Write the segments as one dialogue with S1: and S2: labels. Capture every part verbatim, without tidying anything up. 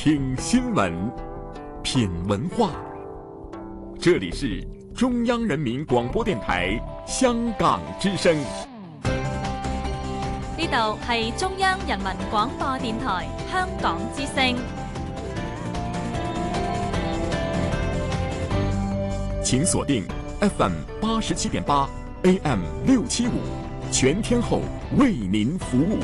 S1: 聽新聞，品文化。這裡是中央人民廣播電台香港之聲。
S2: 呢度係中央人民廣播電台香港之聲。
S1: 請鎖定 F M 八十七點八 A M 六七五，全天候為您服務。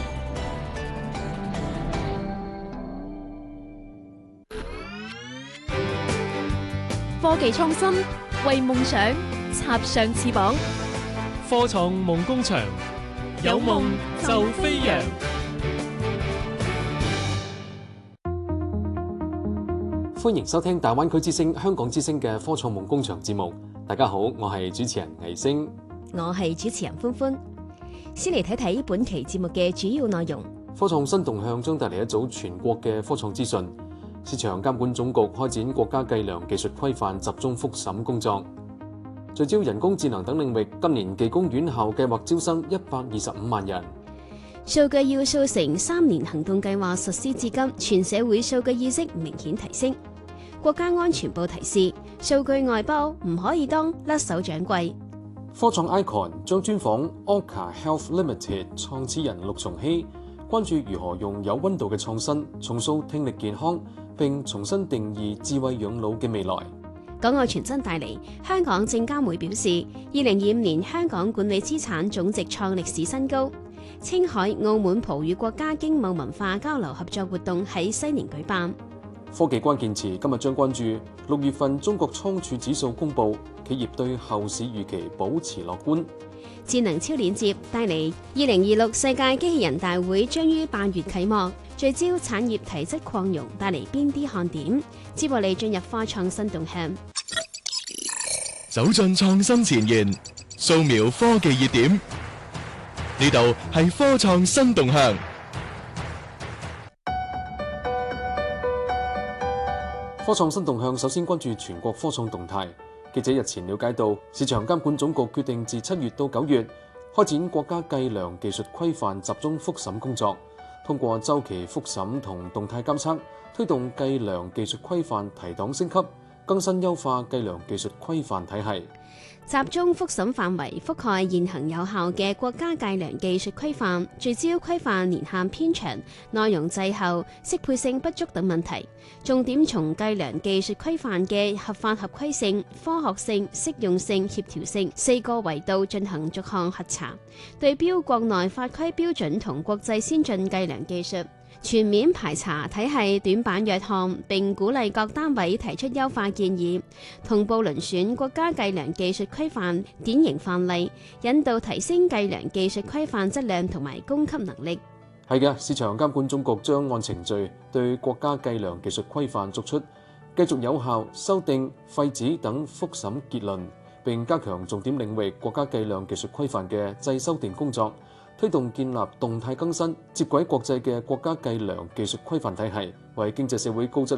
S3: 科技創新，為夢想插上翅膀。
S4: 科創夢工場，有夢就飛揚。
S5: 歡迎收聽大灣區之聲、香港之聲嘅科創夢工場節目。大家好，我係主持人魏星，
S3: 我係主持人歡歡。先嚟睇睇本期節目嘅主要內容。
S5: 科創新動向將帶嚟一組全國嘅科創資訊。市場監管總局開展國家計量技術規範集中複審工作，聚焦人工智能等領域。今年技工院校計劃招生一百二十五萬人。
S3: 數據要素城三年行動計劃實施至今，全社會數據意識明顯提升。國家安全部提示，數據外包唔可以當甩手掌櫃。
S5: 科創 Icon 將專訪 Orca Health Limited 創始人陸松熙，關注如何用有溫度嘅創新重塑聽力健康，並重新定義智慧養老嘅未來。
S3: 港澳傳真帶嚟，香港證監會表示，二零二五年香港管理資產總值創歷史新高。青海、澳門葡語國家經貿文化交流合作活動喺西寧舉辦。
S5: 科技關鍵詞今日將關注六月份中國倉儲指數公佈，企業對後市預期保持樂觀。
S3: 智能超鏈接帶嚟二零二六世界機器人大會將於八月啟幕，聚焦產業體質擴容，帶嚟邊啲看點？接落嚟進入科創新動向，
S4: 走進創新前沿，掃描科技熱點。呢度係科創新動向。
S5: 科創新動向首先關注全國科創動態。記者日前了解到，市場監管總局決定自七月到九月開展國家計量技術規範集中複審工作，通過周期複審同動態監測，推動計量技術規範提檔升級，更新優化計量技術規範體系。
S3: 集中複審範圍覆蓋現行有效嘅國家計量技術規範，聚焦規範年限偏長、內容滯後、適配性不足等問題，重點從計量技術規範嘅合法合規性、科學性、適用性、協調性四個維度進行逐項核查，對標國內法規標準同國際先進計量技術，全面排查體系短板弱項，並鼓勵各單位提出優化建議，同步遴選國家計量技術規範典型範例，引導提升計量技術規範質量同埋供給能力。
S5: 係嘅，市場監管總局將按程序對國家計量技術規範作出繼續有效修訂、廢止等複審結論，並加強重點領域國家計量技術規範嘅再修訂工作，推動建立動態更新、接軌國際嘅國家計量技術規範體系，為經濟社會高質